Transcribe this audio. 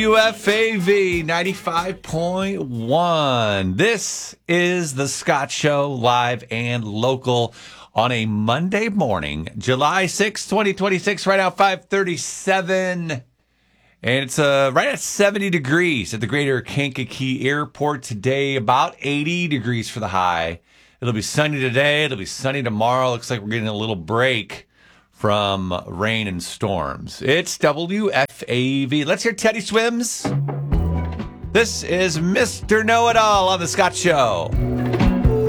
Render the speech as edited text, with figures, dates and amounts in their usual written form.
WFAV 95.1. This is the Scott Show, live and local on a Monday morning, July 6, 2026, right now 5:37. And it's right at 70 degrees at the Greater Kankakee Airport today, about 80 degrees for the high. It'll be sunny today. It'll be sunny tomorrow. Looks like we're getting a little break from rain and storms. It's WFAV. Let's hear Teddy Swims. This is Mr. Know-It-All on the Scott Show.